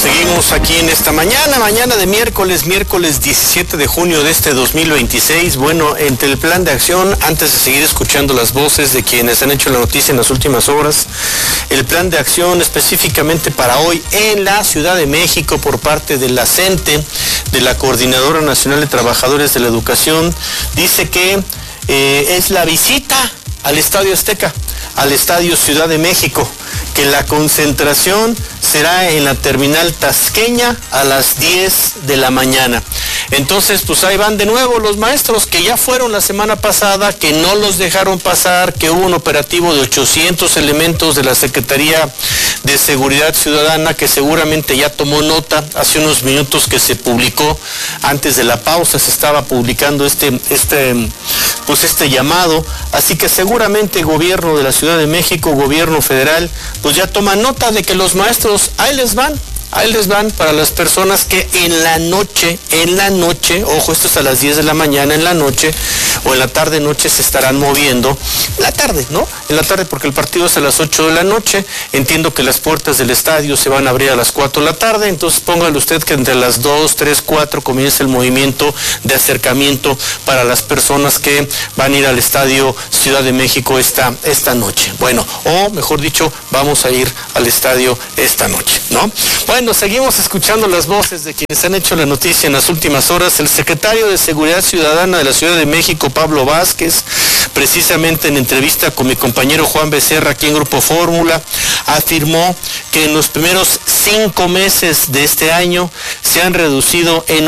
Seguimos aquí en esta mañana de miércoles 17 de junio de este 2026. Bueno, entre el plan de acción, antes de seguir escuchando las voces de quienes han hecho la noticia en las últimas horas, el plan de acción específicamente para hoy en la Ciudad de México por parte de la CENTE, de la Coordinadora Nacional de Trabajadores de la Educación, dice que es la visita al Estadio Azteca, al Estadio Ciudad de México, que la concentración será en la terminal tasqueña a las 10 de la mañana. Entonces, pues ahí van de nuevo los maestros que ya fueron la semana pasada, que no los dejaron pasar, que hubo un operativo de 800 elementos de la Secretaría de Seguridad Ciudadana, que seguramente ya tomó nota. Hace unos minutos que se publicó, antes de la pausa se estaba publicando este llamado, así que seguramente gobierno de la Ciudad de México, gobierno federal, pues ya toman nota de que los maestros, ahí les van para las personas que en la noche, ojo, esto es a las 10 de la mañana, en la noche o en la tarde-noche se estarán moviendo, en la tarde, ¿no? En la tarde porque el partido es a las 8 de la noche, entiendo que las puertas del estadio se van a abrir a las 4 de la tarde, entonces póngale usted que entre las 2, 3, 4 comienza el movimiento de acercamiento para las personas que van a ir al Estadio Ciudad de México esta noche. Bueno, o mejor dicho, vamos a ir al estadio esta noche, ¿no? Bueno, seguimos escuchando las voces de quienes han hecho la noticia en las últimas horas. El secretario de Seguridad Ciudadana de la Ciudad de México, Pablo Vázquez, precisamente en entrevista con mi compañero Juan Becerra aquí en Grupo Fórmula, afirmó que en los primeros 5 meses de este año se han reducido en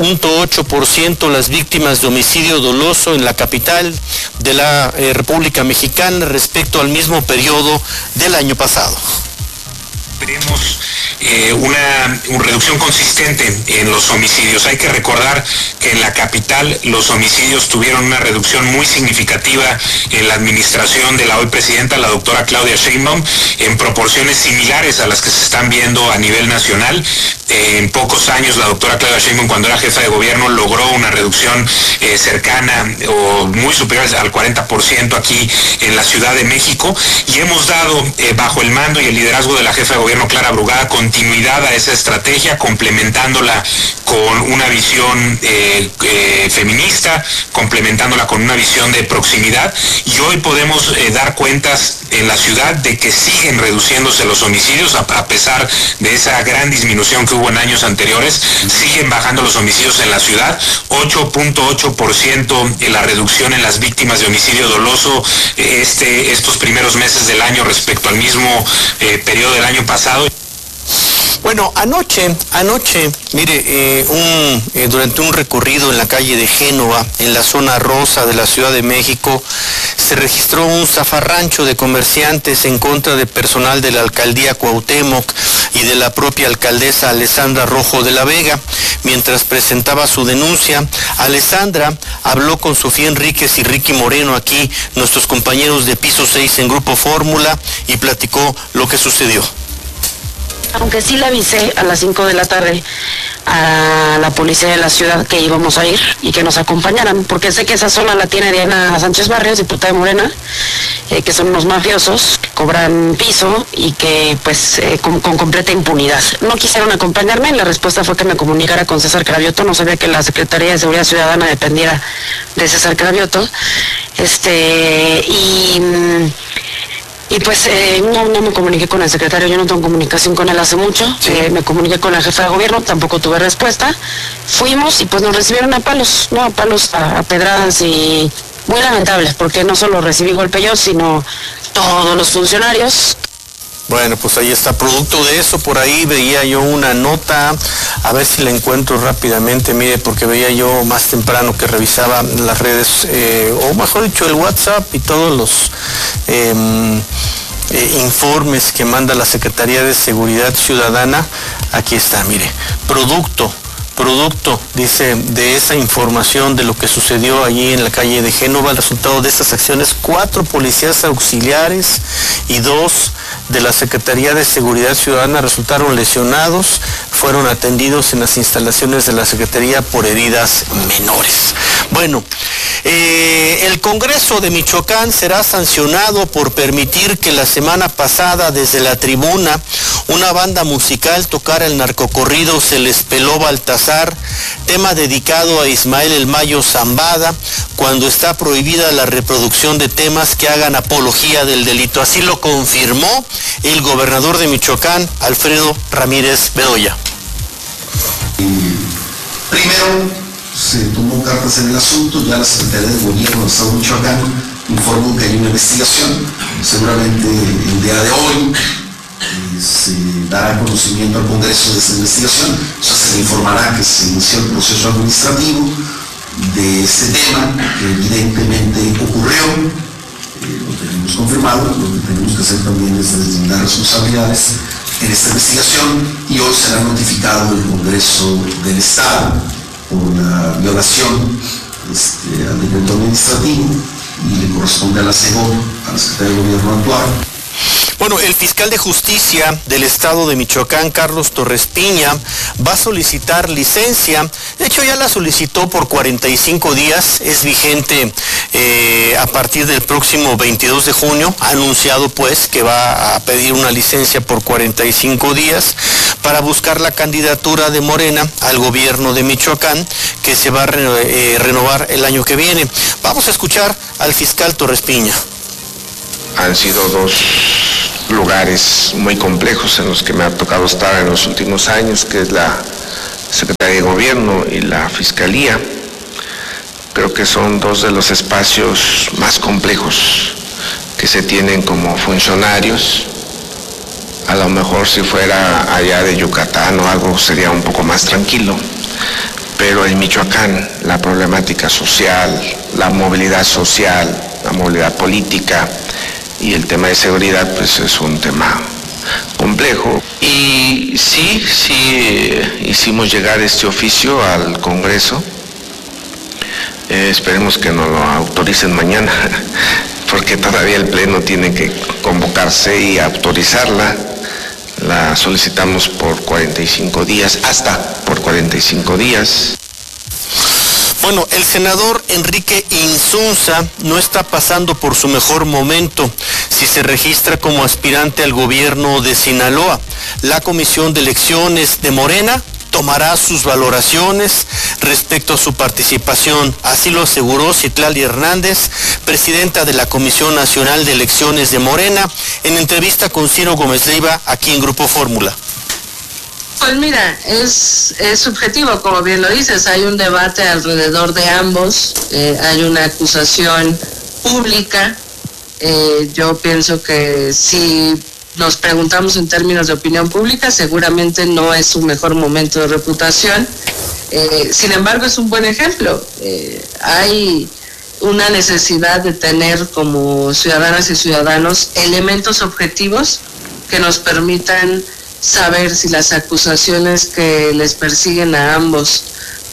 8.8% las víctimas de homicidio doloso en la capital de la República Mexicana respecto al mismo periodo del año pasado. Veremos una reducción consistente en los homicidios. Hay que recordar que en la capital los homicidios tuvieron una reducción muy significativa en la administración de la hoy presidenta, la doctora Claudia Sheinbaum, en proporciones similares a las que se están viendo a nivel nacional. En pocos años la doctora Claudia Sheinbaum, cuando era jefa de gobierno, logró una reducción cercana o muy superior al 40% aquí en la Ciudad de México, y hemos dado bajo el mando y el liderazgo de la jefa de gobierno Clara Brugada continuidad a esa estrategia, complementándola con una visión feminista, complementándola con una visión de proximidad, y hoy podemos dar cuentas en la ciudad de que siguen reduciéndose los homicidios a pesar de esa gran disminución que hubo en años anteriores. Siguen bajando los homicidios en la ciudad, 8.8% en la reducción en las víctimas de homicidio doloso estos primeros meses del año respecto al mismo periodo del año pasado. Bueno, anoche, mire, durante un recorrido en la calle de Génova, en la zona rosa de la Ciudad de México, se registró un zafarrancho de comerciantes en contra de personal de la alcaldía Cuauhtémoc y de la propia alcaldesa Alessandra Rojo de la Vega. Mientras presentaba su denuncia, Alessandra habló con Sofía Enríquez y Ricky Moreno, aquí nuestros compañeros de Piso 6 en Grupo Fórmula, y platicó lo que sucedió. Aunque sí le avisé a las 5 de la tarde a la policía de la ciudad que íbamos a ir y que nos acompañaran, porque sé que esa zona la tiene Diana Sánchez Barrios, diputada de Morena, que son unos mafiosos que cobran piso y que pues con completa impunidad. No quisieron acompañarme y la respuesta fue que me comunicara con César Cravioto. No sabía que la Secretaría de Seguridad Ciudadana dependiera de César Cravioto. Y pues no me comuniqué con el secretario, yo no tengo comunicación con él hace mucho. Sí. Me comuniqué con la jefa de gobierno, tampoco tuve respuesta. Fuimos y pues nos recibieron a palos, a pedradas, y muy lamentable, porque no solo recibí golpe yo, sino todos los funcionarios. Bueno, pues ahí está, producto de eso, por ahí veía yo una nota, a ver si la encuentro rápidamente, mire, porque veía yo más temprano que revisaba las redes, o mejor dicho, el WhatsApp y todos los informes que manda la Secretaría de Seguridad Ciudadana. Aquí está, mire, producto, dice, de esa información de lo que sucedió allí en la calle de Génova, el resultado de estas acciones, 4 policías auxiliares y 2 de la Secretaría de Seguridad Ciudadana resultaron lesionados, fueron atendidos en las instalaciones de la Secretaría por heridas menores. Bueno, el Congreso de Michoacán será sancionado por permitir que la semana pasada desde la tribuna una banda musical tocara el narcocorrido Se les peló Baltasar, tema dedicado a Ismael El Mayo Zambada, cuando está prohibida la reproducción de temas que hagan apología del delito. Así lo confirmó el gobernador de Michoacán, Alfredo Ramírez Bedoya. Primero, se tomó cartas en el asunto, ya la Secretaría de Gobierno del Estado de Michoacán informó que hay una investigación, seguramente el día de hoy se dará conocimiento al Congreso de esta investigación, o sea, se le informará que se inició el proceso administrativo de este tema, que evidentemente ocurrió, lo tenemos confirmado, lo que tenemos que hacer también es deslindar responsabilidades en esta investigación y hoy será notificado el Congreso del Estado por la violación al decreto administrativo y le corresponde a la SEGOV, a la Secretaría de Gobierno actual. Bueno, el fiscal de justicia del estado de Michoacán, Carlos Torres Piña, va a solicitar licencia. De hecho, ya la solicitó por 45 días, es vigente a partir del próximo 22 de junio. Ha anunciado pues que va a pedir una licencia por 45 días para buscar la candidatura de Morena al gobierno de Michoacán, que se va a renovar el año que viene. Vamos a escuchar al fiscal Torres Piña. Han sido dos lugares muy complejos en los que me ha tocado estar en los últimos años, que es la Secretaría de Gobierno y la Fiscalía. Creo que son dos de los espacios más complejos que se tienen como funcionarios. A lo mejor si fuera allá de Yucatán o algo sería un poco más tranquilo, pero en Michoacán la problemática social, la movilidad social, la movilidad política y el tema de seguridad pues es un tema complejo. Y sí hicimos llegar este oficio al Congreso. Esperemos que nos lo autoricen mañana, porque todavía el Pleno tiene que convocarse y autorizarla. La solicitamos por 45 días, hasta por 45 días. Bueno, el senador Enrique Insunza no está pasando por su mejor momento si se registra como aspirante al gobierno de Sinaloa. La Comisión de Elecciones de Morena tomará sus valoraciones respecto a su participación. Así lo aseguró Citlali Hernández, presidenta de la Comisión Nacional de Elecciones de Morena, en entrevista con Ciro Gómez Leiva, aquí en Grupo Fórmula. Pues mira, es subjetivo, como bien lo dices, hay un debate alrededor de ambos, hay una acusación pública. Yo pienso que si nos preguntamos en términos de opinión pública, seguramente no es su mejor momento de reputación. Sin embargo, es un buen ejemplo. Hay una necesidad de tener como ciudadanas y ciudadanos elementos objetivos que nos permitan saber si las acusaciones que les persiguen a ambos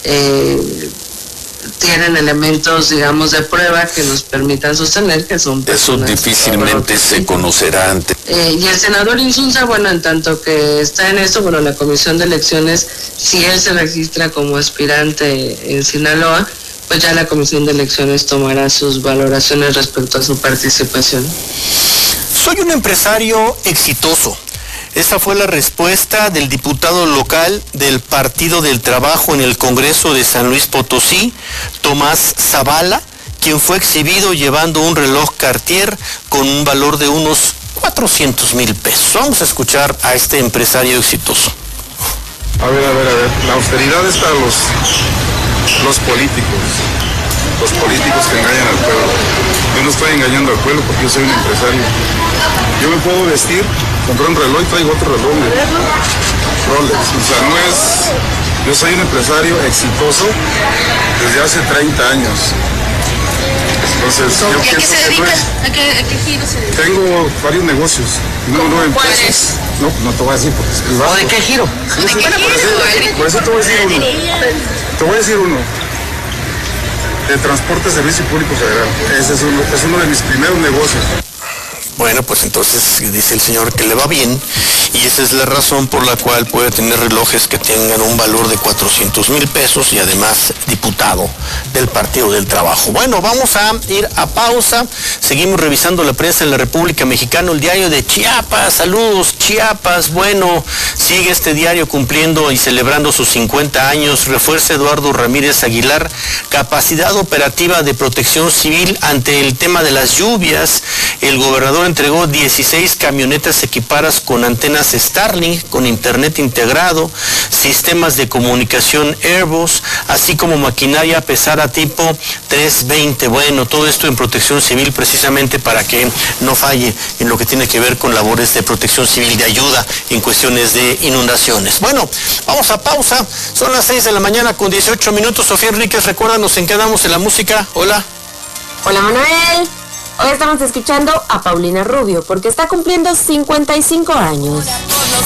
tienen elementos, digamos, de prueba que nos permitan sostener que son personas. Eso difícilmente se conocerá antes. Y el senador Insunza, bueno, en tanto que está en esto, bueno, la Comisión de Elecciones, si él se registra como aspirante en Sinaloa, pues ya la Comisión de Elecciones tomará sus valoraciones respecto a su participación. Soy un empresario exitoso. Esa fue la respuesta del diputado local del Partido del Trabajo en el Congreso de San Luis Potosí, Tomás Zavala, quien fue exhibido llevando un reloj Cartier con un valor de unos 400,000 pesos. Vamos a escuchar a este empresario exitoso. A ver, la austeridad es para los políticos que engañan al pueblo. Yo no estoy engañando al pueblo porque yo soy un empresario. Yo me puedo vestir, comprar un reloj y traigo otro reloj de Rolex. O sea, no es... Yo soy un empresario exitoso desde hace 30 años. Entonces, yo pienso que se dedica? ¿A qué giro se dedica? Tengo varios negocios. No empresas. No te voy a decir porque es privado. ¿O de qué giro? Por eso te voy a decir uno. Te voy a decir uno. De Transporte Servicio Público Federal. Ese es uno de mis primeros negocios. Bueno, pues entonces dice el señor que le va bien y esa es la razón por la cual puede tener relojes que tengan un valor de 400,000 pesos y además diputado del Partido del Trabajo. Bueno, vamos a ir a pausa. Seguimos revisando la prensa en la República Mexicana, el diario de Chiapas. Saludos, Chiapas. Bueno, sigue este diario cumpliendo y celebrando sus 50 años. Refuerza Eduardo Ramírez Aguilar capacidad operativa de protección civil ante el tema de las lluvias. El gobernador entregó 16 camionetas equipadas con antenas Starlink, con internet integrado, sistemas de comunicación Airbus, así como maquinaria pesada tipo 320. Bueno, todo esto en protección civil precisamente para que no falle en lo que tiene que ver con labores de protección civil, de ayuda en cuestiones de inundaciones. Bueno, vamos a pausa. Son las 6 de la mañana con 18 minutos. Sofía Enríquez, recuérdanos en qué damos en la música. Hola. Hola, Manuel. Hoy estamos escuchando a Paulina Rubio porque está cumpliendo 55 años.